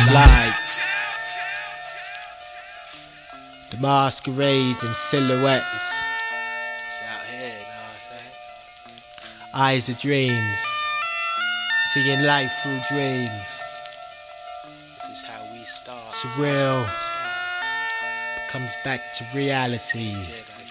like the masquerades and silhouettes. It's out here, you know what I'm saying? Eyes of dreams, seeing life through dreams. This is how we start. Surreal comes back to reality.